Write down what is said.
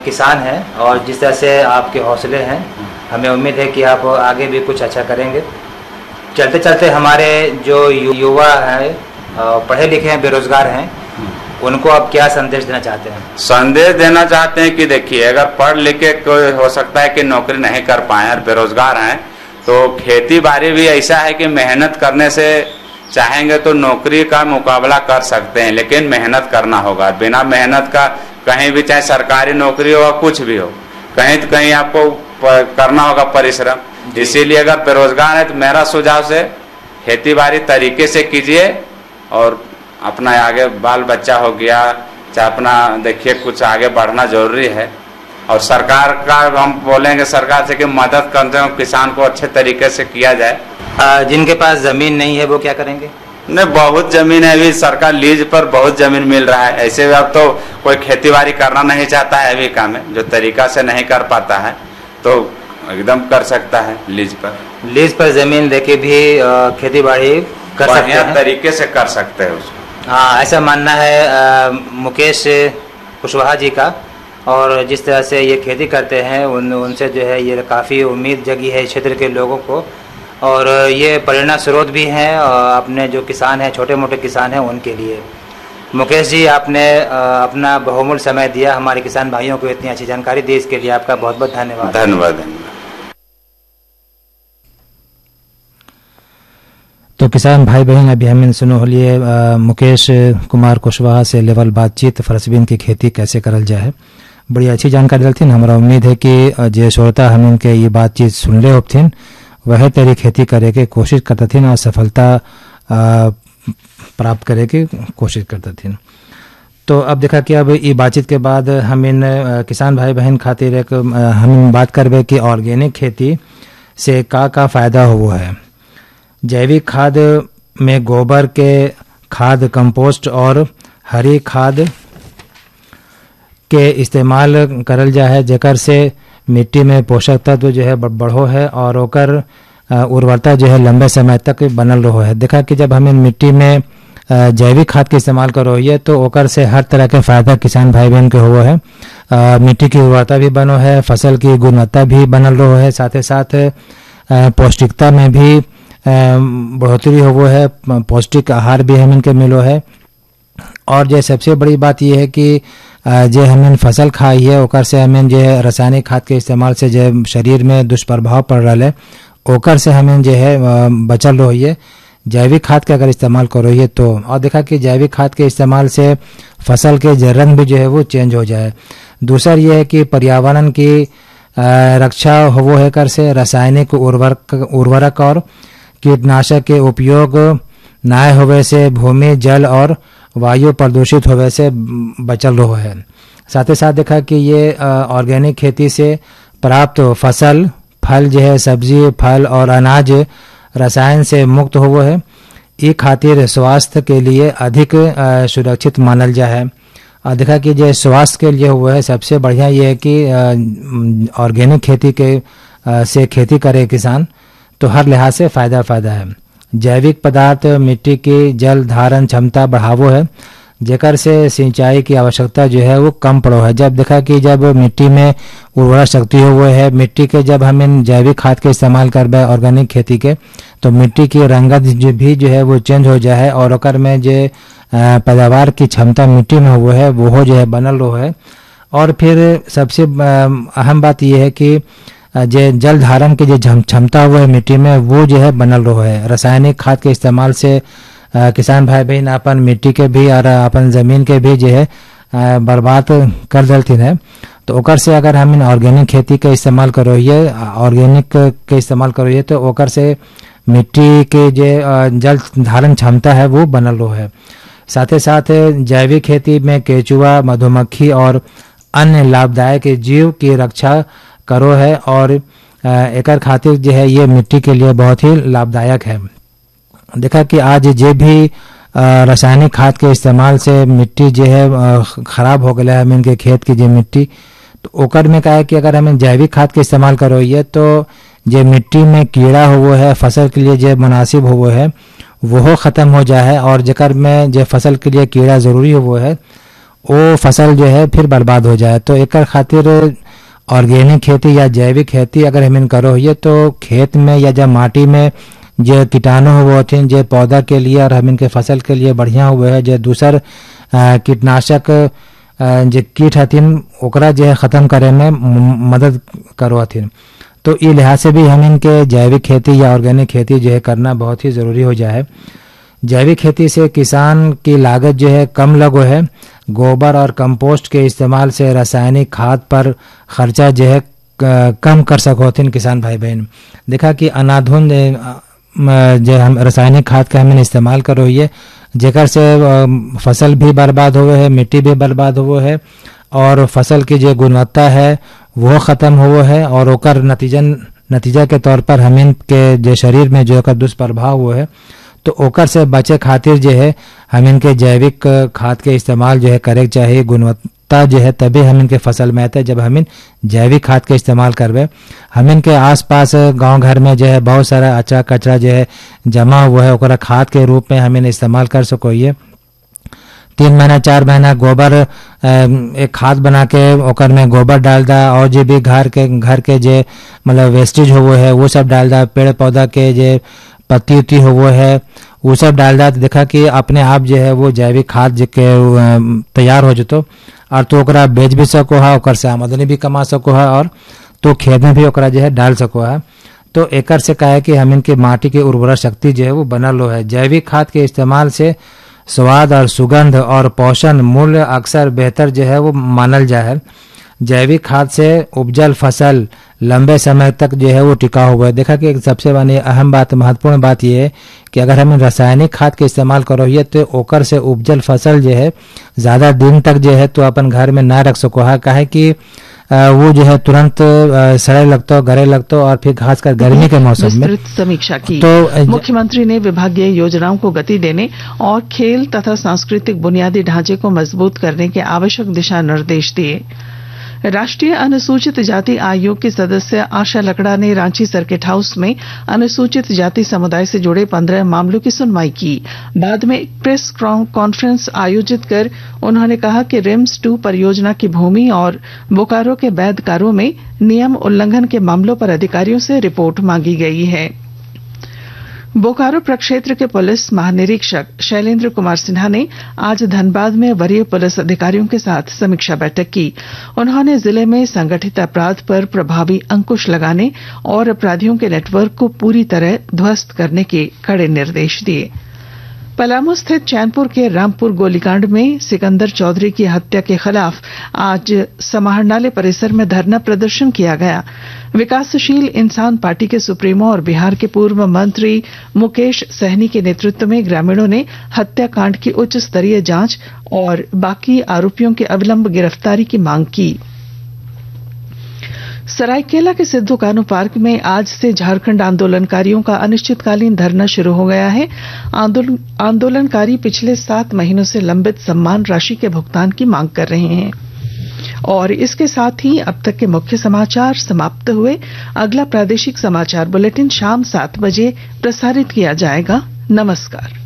किसान हैं और जिस तरह से आपके हौसले हैं, हमें उम्मीद है कि आप आगे भी कुछ अच्छा करेंगे। चलते चलते हमारे जो युवा हैं, पढ़े लिखे हैं, बेरोजगार हैं, उनको आप क्या संदेश देना चाहते हैं? संदेश देना चाहते हैं कि देखिए, अगर पढ़ लिख के कोई हो सकता है कि नौकरी नहीं कर पाए और बेरोजगार हैं, तो खेती बाड़ी भी ऐसा है कि मेहनत करने से चाहेंगे तो नौकरी का मुकाबला कर सकते हैं, लेकिन मेहनत करना होगा। बिना मेहनत का कहीं भी, चाहे सरकारी नौकरी हो कुछ भी हो, कहीं तो कहीं आपको करना होगा परिश्रम। इसीलिए अगर बेरोजगार है तो मेरा सुझाव से खेती बाड़ी तरीके से कीजिए और अपना आगे बाल बच्चा हो गया, चाहे अपना देखिए कुछ आगे बढ़ना जरूरी है। और सरकार का हम बोलेंगे सरकार से कि मदद करते हो किसान को अच्छे तरीके से किया जाए। जिनके पास जमीन नहीं है वो क्या करेंगे? नहीं, बहुत जमीन है अभी, सरकार लीज पर बहुत जमीन मिल रहा है। ऐसे में अब तो कोई खेती बाड़ी करना नहीं चाहता है अभी का में, जो तरीका से नहीं कर पाता है तो एकदम कर सकता है लीज पर। लीज पर जमीन देके भी खेती बाड़ी कर सकते हैं, तरीके से कर सकते हैं उसको। हाँ, ऐसा मानना है मुकेश कुशवाहा जी का। और जिस तरह से ये खेती करते हैं उनसे जो है ये काफ़ी उम्मीद जगी है क्षेत्र के लोगों को, और ये प्रेरणा स्रोत भी हैं अपने जो किसान हैं, छोटे मोटे किसान हैं, उनके लिए। मुकेश जी, आपने अपना बहुमूल्य समय दिया, हमारे किसान भाइयों को इतनी अच्छी जानकारी दी, इसके लिए आपका बहुत बहुत धन्यवाद। धन्यवाद। तो किसान भाई बहन, अभी हमें सुनो हो लिए मुकेश कुमार कुशवाहा से लेवल बातचीत फरसबीन की खेती कैसे करल जाए। बड़ी अच्छी जानकारी डलती। हमारा उम्मीद है कि जे श्रोता हम इनके ये बातचीत सुन ले होथिन, वह तेरी खेती करे के कोशिश करते थे और सफलता प्राप्त करे के कोशिश करते थे। तो अब देखा कि अब ये बातचीत के बाद हम इन किसान भाई बहन खातिर एक हम बात करबे कि ऑर्गेनिक खेती से का फायदा हो है। जैविक खाद में गोबर के खाद, कंपोस्ट और हरी खाद के इस्तेमाल करल जा है, जेकर से मिट्टी में पोषक तत्व जो है बढ़ो है और ओकर उर्वरता जो है लंबे समय तक बनल रहो है। देखा कि जब हमें मिट्टी में जैविक खाद के इस्तेमाल करो है तो ओकर से हर तरह के फायदा किसान भाई बहन के हो है। मिट्टी की उर्वरता भी बनो है, फसल की गुणवत्ता भी बनल रहो है, साथ ही साथ पौष्टिकता में भी बढ़ोतरी हो है, पौष्टिक आहार भी हम इनके मिलो है। और जो सबसे बड़ी बात यह है कि जे हमें फसल खाई है ओकर से हमें जो रासायनिक खाद के इस्तेमाल से जो शरीर में दुष्प्रभाव पड़ रहा है ओकर से हमें जो है बचल रही है। जैविक खाद का अगर इस्तेमाल करो ये तो, और देखा कि जैविक खाद के इस्तेमाल से फसल के रंग भी जो है वो चेंज हो जाए। दूसरा ये है कि पर्यावरण की रक्षा हो है कर से रासायनिक उर्वरक और कीटनाशक के उपयोग ना होवे से भूमि, जल और वायु प्रदूषित होवे से बचल रहो है। साथ ही साथ देखा कि ये ऑर्गेनिक खेती से प्राप्त फसल, फल जो है, सब्जी, फल और अनाज रसायन से मुक्त हो है। ये खातिर स्वास्थ्य के लिए अधिक सुरक्षित मानल जा है। और देखा कि जो स्वास्थ्य के लिए हुआ है सबसे बढ़िया ये है कि ऑर्गेनिक खेती के से खेती करे किसान तो हर लिहाज से फायदा है। जैविक पदार्थ मिट्टी की जल धारण क्षमता बढ़ावो है, जेकर से सिंचाई की आवश्यकता जो है वो कम पड़ो है। जब देखा कि जब मिट्टी में उर्वरा शक्ति हो है, मिट्टी के जब हम जैविक खाद के इस्तेमाल करबे ऑर्गेनिक खेती के, तो मिट्टी की रंगत जो है वो चेंज हो जाए और ओकर में जो पैदावार की क्षमता मिट्टी में वो है वो जो है बनल रहो है। और फिर सबसे अहम बात यह है कि जे जल धारण की जो क्षमता हुआ है मिट्टी में वो जो है बनल रहो है। रासायनिक खाद के इस्तेमाल से किसान भाई बहन अपन मिट्टी के भी और अपन जमीन के भी जो है बर्बाद कर देलथिन है। तो ओकर से अगर हम ऑर्गेनिक खेती के इस्तेमाल करो ये ऑर्गेनिक के इस्तेमाल करो ये तो ओकर से मिट्टी के जो जल धारण क्षमता है वो बनल रहो है। साथ ही साथ जैविक खेती में केचुआ, मधुमक्खी और अन्य लाभदायक जीव की रक्षा करो है और एकर खातिर जो है ये मिट्टी के लिए बहुत ही लाभदायक है। देखा कि आज जे भी रासायनिक खाद के इस्तेमाल से मिट्टी जो है खराब हो गया है, हम इनके खेत की जो मिट्टी, तो ओकर में क्या है कि अगर हमें जैविक खाद के इस्तेमाल करो ये तो जो मिट्टी में कीड़ा हो है फसल के लिए जो मुनासिब हो है वो ख़त्म हो जाए है, और जेकर में जो फसल के लिए कीड़ा ज़रूरी हो है वो फसल जो है फिर बर्बाद हो जाए। तो एक खातिर ऑर्गेनिक खेती या जैविक खेती अगर हम करो ये तो खेत में या जब माटी में जो कीटाणु हुए होते जो पौधा के लिए और हम इनके फसल के लिए बढ़िया हुए है, जो दूसर कीटनाशक जो कीट हथिन ओकरा जो है ख़त्म करे में मदद करो हथिन। तो ये लिहाज से भी हम इनके जैविक खेती या ऑर्गेनिक खेती जो है करना बहुत ही ज़रूरी हो जाए। जैविक खेती से किसान की लागत जो है कम लगो है, गोबर और कंपोस्ट के इस्तेमाल से रासायनिक खाद पर खर्चा जो है कम कर सकोथिन किसान भाई बहन। देखा कि अनाधुन जो हम रासायनिक खाद का हमने इस्तेमाल करो ये जेकर से फसल भी बर्बाद हुए है, मिट्टी भी बर्बाद हुए है और फसल की जो गुणवत्ता है वो ख़त्म हुए है और ओकर नतीजा के तौर पर हम के जो शरीर में जो का दुष्प्रभाव हुआ है। तो ओकर से बचे खातिर जो है हम इनके जैविक खाद के इस्तेमाल जो है करे चाहिए। गुणवत्ता जो है तभी हम इनके फसल में आते हैं जब हम इन जैविक खाद के इस्तेमाल करवे। हम इनके आसपास गांव घर में जो है बहुत सारा अचरा कचरा जो है जमा हुआ है ओकरा खाद के रूप में हम इन्हें इस्तेमाल कर सको। ये 3 महीना 4 महीना गोबर एक खाद बना के ओकर में गोबर डाल दा और जो भी घर के जो मतलब वेस्टेज हुए है वो सब डाल दा, पेड़ पौधा के जो पत्ती उत्ती हुए है वो सब डाल दा। देखा कि अपने आप जो है वो जैविक खाद के तैयार हो जतो और तो ओकरा बेच भी सको है, ओकर से आमदनी भी कमा सको है और तो खेत में भी ओकरा जो है डाल सको है। तो एकर से कहा है कि हम इनकी माटी की उर्वरा शक्ति जो है वो बनल हो है। जैविक खाद के इस्तेमाल से स्वाद और सुगंध और पोषण मूल्य अक्सर बेहतर जो है वो मानल जाए है। जैविक खाद से उपजल फसल लंबे समय तक जो है वो टिका हुआ है। देखा कि एक सबसे अहम बात महत्वपूर्ण बात यह है कि अगर हम रासायनिक खाद के इस्तेमाल करो ये तो ओकर से उपजल फसल जो है ज़्यादा दिन तक जो है तो अपन घर में ना रख सको है, काहे कि वो जो है तुरंत सड़े लगता गरे लगता और फिर खासकर गर्मी के मौसम में। समीक्षा की तो मुख्यमंत्री ने विभागीय योजनाओं को गति देने और खेल तथा सांस्कृतिक बुनियादी ढांचे को मजबूत करने के आवश्यक दिशा निर्देश दिए। राष्ट्रीय अनुसूचित जाति आयोग की सदस्य आशा लकड़ा ने रांची सर्किट हाउस में अनुसूचित जाति समुदाय से जुड़े 15 मामलों की सुनवाई की। बाद में एक प्रेस कॉन्फ्रेंस आयोजित कर उन्होंने कहा कि रिम्स 2 परियोजना की भूमि और बोकारो के वैध कार्यों में नियम उल्लंघन के मामलों पर अधिकारियों से रिपोर्ट मांगी गई है। बोकारो प्रक्षेत्र के पुलिस महानिरीक्षक शैलेंद्र कुमार सिन्हा ने आज धनबाद में वरीय पुलिस अधिकारियों के साथ समीक्षा बैठक की। उन्होंने जिले में संगठित अपराध पर प्रभावी अंकुश लगाने और अपराधियों के नेटवर्क को पूरी तरह ध्वस्त करने के कड़े निर्देश दिए। पलामू स्थित चैनपुर के रामपुर गोलीकांड में सिकंदर चौधरी की हत्या के खिलाफ आज समाहरणालय परिसर में धरना प्रदर्शन किया गया। विकासशील इंसान पार्टी के सुप्रीमो और बिहार के पूर्व मंत्री मुकेश सहनी के नेतृत्व में ग्रामीणों ने हत्याकांड की उच्च स्तरीय जांच और बाकी आरोपियों की अविलंब गिरफ्तारी की मांग की। सरायकेला के सिद्धू कानू पार्क में आज से झारखंड आंदोलनकारियों का अनिश्चितकालीन धरना शुरू हो गया है। आंदोलनकारी पिछले 7 महीनों से लंबित सम्मान राशि के भुगतान की मांग कर रहे हैं। और इसके साथ ही अब तक के मुख्य समाचार समाप्त हुए। अगला प्रादेशिक समाचार बुलेटिन शाम 7 बजे प्रसारित किया जाएगा। नमस्कार।